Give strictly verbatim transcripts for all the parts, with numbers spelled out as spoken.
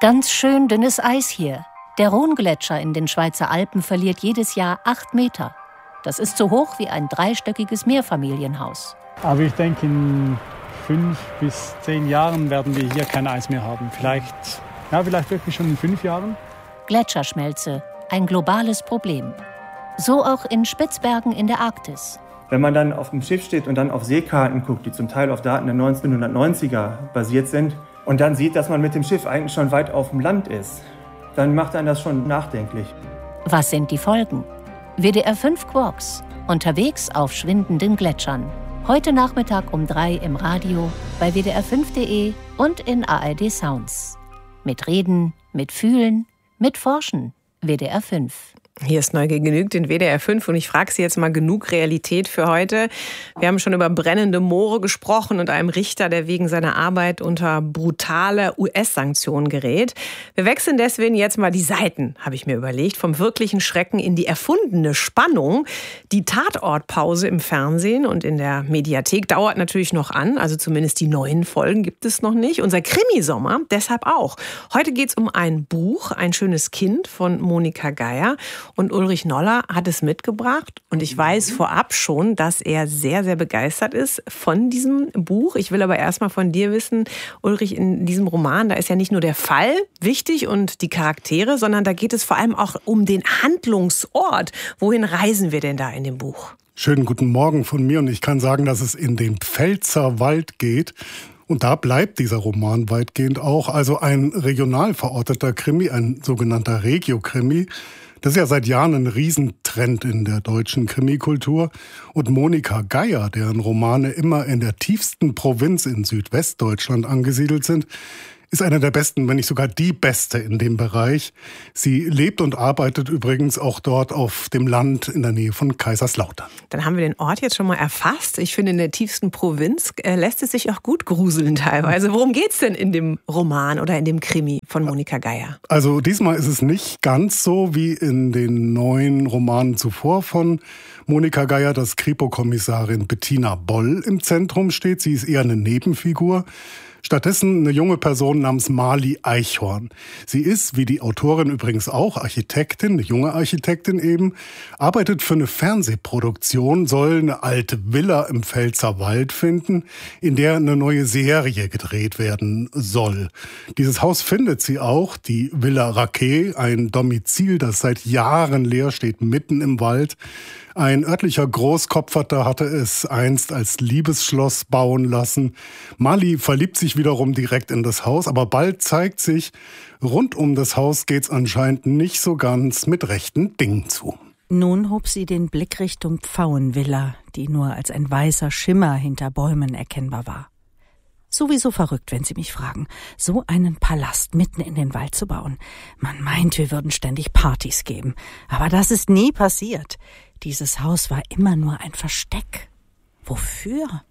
Ganz schön dünnes Eis hier. Der Rhônegletscher in den Schweizer Alpen verliert jedes Jahr acht Meter. Das ist so hoch wie ein dreistöckiges Mehrfamilienhaus. Aber ich denke, in fünf bis zehn Jahren werden wir hier kein Eis mehr haben. Vielleicht, ja, vielleicht wirklich schon in fünf Jahren. Gletscherschmelze, ein globales Problem. So auch in Spitzbergen in der Arktis. Wenn man dann auf dem Schiff steht und dann auf Seekarten guckt, die zum Teil auf Daten der neunzehnhundertneunziger basiert sind, und dann sieht, dass man mit dem Schiff eigentlich schon weit auf dem Land ist, dann macht einen das schon nachdenklich. Was sind die Folgen? W D R fünf Quarks, unterwegs auf schwindenden Gletschern. Heute Nachmittag um drei im Radio, bei W D R fünf Punkt de und in A R D Sounds. Mit Reden, mit Fühlen, mit Forschen. W D R fünf. Hier ist Neugier genügt in W D R fünf und ich frage Sie jetzt mal, genug Realität für heute. Wir haben schon über brennende Moore gesprochen und einem Richter, der wegen seiner Arbeit unter brutale U S-Sanktionen gerät. Wir wechseln deswegen jetzt mal die Seiten, habe ich mir überlegt, vom wirklichen Schrecken in die erfundene Spannung. Die Tatortpause im Fernsehen und in der Mediathek dauert natürlich noch an, also zumindest die neuen Folgen gibt es noch nicht. Unser Krimisommer deshalb auch. Heute geht es um ein Buch, Ein schönes Kind von Monika Geier. Und Ulrich Noller hat es mitgebracht. Und ich weiß vorab schon, dass er sehr, sehr begeistert ist von diesem Buch. Ich will aber erst mal von dir wissen, Ulrich, in diesem Roman, da ist ja nicht nur der Fall wichtig und die Charaktere, sondern da geht es vor allem auch um den Handlungsort. Wohin reisen wir denn da in dem Buch? Schönen guten Morgen von mir. Und ich kann sagen, dass es in den Pfälzerwald geht. Und da bleibt dieser Roman weitgehend auch. Also ein regional verorteter Krimi, ein sogenannter Regio-Krimi. Das ist ja seit Jahren ein Riesentrend in der deutschen Krimikultur. Und Monika Geier, deren Romane immer in der tiefsten Provinz in Südwestdeutschland angesiedelt sind, ist eine der besten, wenn nicht sogar die beste in dem Bereich. Sie lebt und arbeitet übrigens auch dort auf dem Land in der Nähe von Kaiserslautern. Dann haben wir den Ort jetzt schon mal erfasst. Ich finde, in der tiefsten Provinz äh, lässt es sich auch gut gruseln teilweise. Worum geht's denn in dem Roman oder in dem Krimi von Monika Geier? Also diesmal ist es nicht ganz so wie in den neuen Romanen zuvor von Monika Geier, dass Kripo-Kommissarin Bettina Boll im Zentrum steht. Sie ist eher eine Nebenfigur. Stattdessen eine junge Person namens Marli Eichhorn. Sie ist, wie die Autorin übrigens auch, Architektin, eine junge Architektin eben, arbeitet für eine Fernsehproduktion, soll eine alte Villa im Pfälzerwald finden, in der eine neue Serie gedreht werden soll. Dieses Haus findet sie auch, die Villa Raquet, ein Domizil, das seit Jahren leer steht, mitten im Wald. Ein örtlicher Großkopferter hatte es einst als Liebesschloss bauen lassen. Marli verliebt sich wiederum direkt in das Haus, aber bald zeigt sich, rund um das Haus geht's anscheinend nicht so ganz mit rechten Dingen zu. Nun hob sie den Blick Richtung Pfauenvilla, die nur als ein weißer Schimmer hinter Bäumen erkennbar war. Sowieso verrückt, wenn Sie mich fragen, so einen Palast mitten in den Wald zu bauen. Man meint, wir würden ständig Partys geben. Aber das ist nie passiert. Dieses Haus war immer nur ein Versteck. Wofür?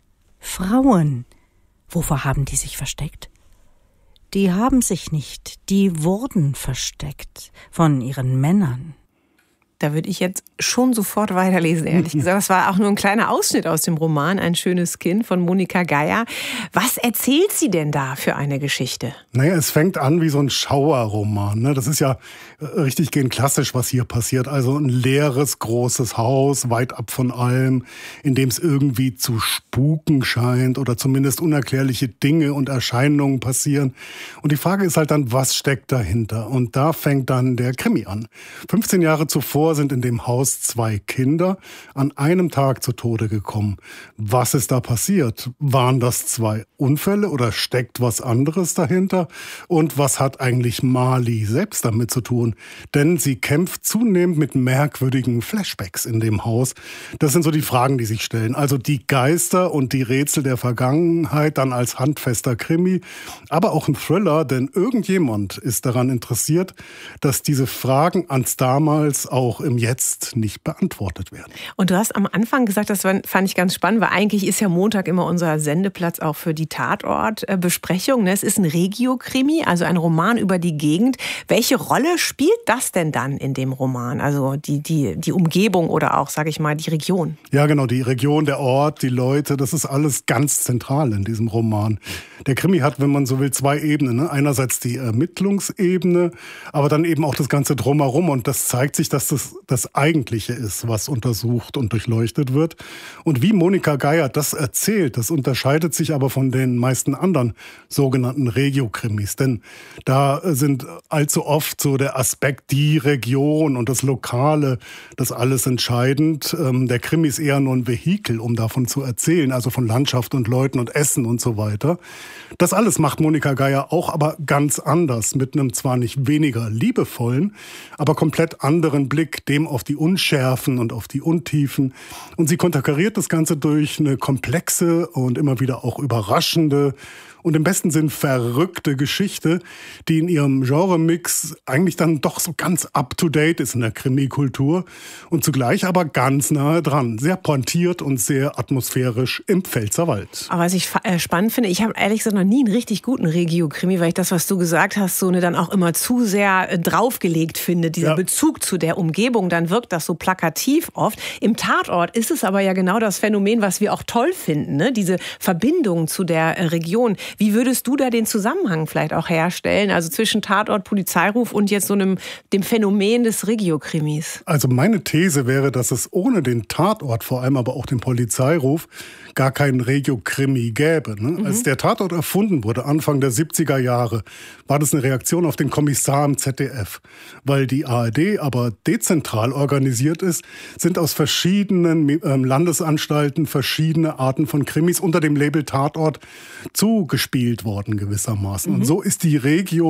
Frauen. Wovor haben die sich versteckt? Die haben sich nicht, die wurden versteckt von ihren Männern. Da würde ich jetzt schon sofort weiterlesen, ehrlich gesagt. Das war auch nur ein kleiner Ausschnitt aus dem Roman Ein schönes Kind von Monika Geier. Was erzählt sie denn da für eine Geschichte? Naja, es fängt an wie so ein Schauerroman, ne? Das ist ja richtig gehend klassisch, was hier passiert. Also ein leeres, großes Haus, weit ab von allem, in dem es irgendwie zu spuken scheint oder zumindest unerklärliche Dinge und Erscheinungen passieren. Und die Frage ist halt dann, was steckt dahinter? Und da fängt dann der Krimi an. fünfzehn Jahre zuvor sind in dem Haus zwei Kinder an einem Tag zu Tode gekommen. Was ist da passiert? Waren das zwei Unfälle oder steckt was anderes dahinter? Und was hat eigentlich Marli selbst damit zu tun? Denn sie kämpft zunehmend mit merkwürdigen Flashbacks in dem Haus. Das sind so die Fragen, die sich stellen. Also die Geister und die Rätsel der Vergangenheit dann als handfester Krimi, aber auch ein Thriller, denn irgendjemand ist daran interessiert, dass diese Fragen ans damals auch auch im Jetzt nicht beantwortet werden. Und du hast am Anfang gesagt, das fand ich ganz spannend, weil eigentlich ist ja Montag immer unser Sendeplatz auch für die Tatortbesprechung. Es ist ein Regio-Krimi, also ein Roman über die Gegend. Welche Rolle spielt das denn dann in dem Roman? Also die, die, die Umgebung oder auch, sage ich mal, die Region? Ja, genau, die Region, der Ort, die Leute, das ist alles ganz zentral in diesem Roman. Der Krimi hat, wenn man so will, zwei Ebenen. Ne? Einerseits die Ermittlungsebene, aber dann eben auch das Ganze drumherum. Und das zeigt sich, dass das das Eigentliche ist, was untersucht und durchleuchtet wird. Und wie Monika Geier das erzählt, das unterscheidet sich aber von den meisten anderen sogenannten Regio-Krimis. Denn da sind allzu oft so der Aspekt, die Region und das Lokale, das alles entscheidend. Der Krimi ist eher nur ein Vehikel, um davon zu erzählen, also von Landschaft und Leuten und Essen und so weiter. Das alles macht Monika Geier auch, aber ganz anders, mit einem zwar nicht weniger liebevollen, aber komplett anderen Blick, dem auf die Unschärfen und auf die Untiefen. Und sie konterkariert das Ganze durch eine komplexe und immer wieder auch überraschende und im besten Sinn verrückte Geschichte, die in ihrem Genremix eigentlich dann doch so ganz up-to-date ist in der Krimikultur und zugleich aber ganz nahe dran. Sehr pointiert und sehr atmosphärisch im Pfälzerwald. Aber was ich äh, spannend finde, ich habe ehrlich gesagt noch nie einen richtig guten Regio-Krimi, weil ich das, was du gesagt hast, so ne, dann auch immer zu sehr äh, draufgelegt finde. Dieser ja. Bezug zu der Umgebung, dann wirkt das so plakativ oft. Im Tatort ist es aber ja genau das Phänomen, was wir auch toll finden, ne? Diese Verbindung zu der äh, Region. Wie würdest du da den Zusammenhang vielleicht auch herstellen, also zwischen Tatort, Polizeiruf und jetzt so einem, dem Phänomen des Regio-Krimis? Also meine These wäre, dass es ohne den Tatort, vor allem aber auch den Polizeiruf, gar keinen Regio-Krimi gäbe. Ne? Mhm. Als der Tatort erfunden wurde, Anfang der siebziger Jahre, war das eine Reaktion auf den Kommissar im Z D F. Weil die A R D aber dezentral organisiert ist, sind aus verschiedenen äh, Landesanstalten verschiedene Arten von Krimis unter dem Label Tatort zugespielt worden gewissermaßen. Mhm. Und so ist die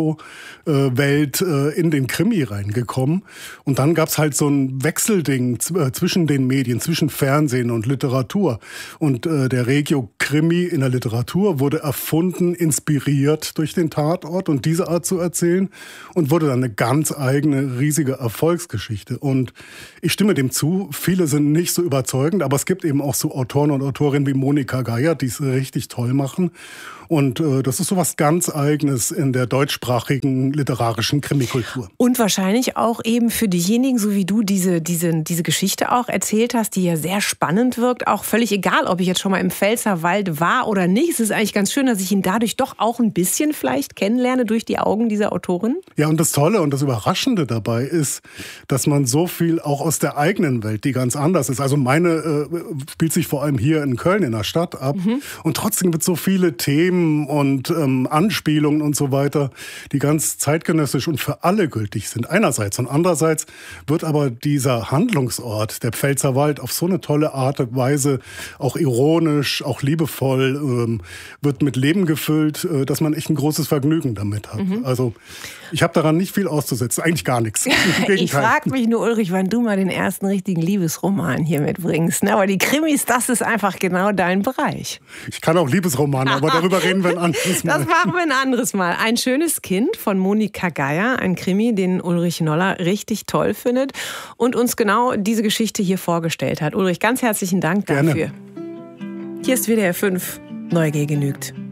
Regio-Welt äh, in den Krimi reingekommen. Und dann gab's halt so ein Wechselding z- zwischen den Medien, zwischen Fernsehen und Literatur. Und äh, der Regio-Krimi in der Literatur wurde erfunden, inspiriert durch den Tatort und diese Art zu erzählen und wurde dann eine ganz eigene, riesige Erfolgsgeschichte. Und ich stimme dem zu, viele sind nicht so überzeugend, aber es gibt eben auch so Autoren und Autorinnen wie Monika Geier, die es richtig toll machen. Und äh, das ist so was ganz Eigenes in der deutschsprachigen literarischen Krimikultur. Und wahrscheinlich auch eben für diejenigen, so wie du diese, diese, diese Geschichte auch erzählt hast, die ja sehr spannend wirkt, auch völlig egal, ob ich jetzt schon mal im Pfälzerwald war oder nicht. Es ist eigentlich ganz schön, dass ich ihn dadurch doch auch ein bisschen vielleicht kennenlerne durch die Augen dieser Autorin. Ja, und das Tolle und das Überraschende dabei ist, dass man so viel auch aus der eigenen Welt, die ganz anders ist. Also meine äh, spielt sich vor allem hier in Köln in der Stadt ab. Mhm. Und trotzdem wird so viele Themen und ähm, Anspielungen und so weiter, die ganz zeitgenössisch und für alle gültig sind. Einerseits und andererseits wird aber dieser Handlungsort, der Pfälzerwald, auf so eine tolle Art und Weise auch ironisch, auch liebevoll, ähm, wird mit Leben gefüllt, äh, dass man echt ein großes Vergnügen damit hat. Mhm. Also ich habe daran nicht viel auszusetzen, eigentlich gar nichts. Ich frage mich nur, Ulrich, wann du mal den ersten richtigen Liebesroman hier mitbringst. Ne? Aber die Krimis, das ist einfach genau dein Bereich. Ich kann auch Liebesromane, aber darüber reden wir ein anderes Mal. Das machen wir ein anderes Mal. Ein schönes Kind von Monika Geier, ein Krimi, den Ulrich Noller richtig toll findet und uns genau diese Geschichte hier vorgestellt hat. Ulrich, ganz herzlichen Dank dafür. Gerne. Hier ist W D R fünf. Neugier genügt.